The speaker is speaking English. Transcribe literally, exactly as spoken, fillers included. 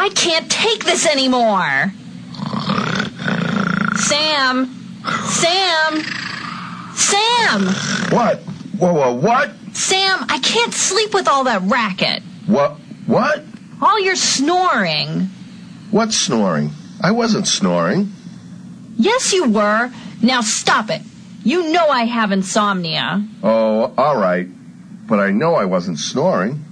I can't take this anymore. Sam. Sam. Sam. What? Whoa, whoa, what? Sam, I can't sleep with all that racket. What? What? All your snoring. What snoring? I wasn't snoring. Yes, you were. Now stop it. You know I have insomnia. Oh, all right. But I know I wasn't snoring.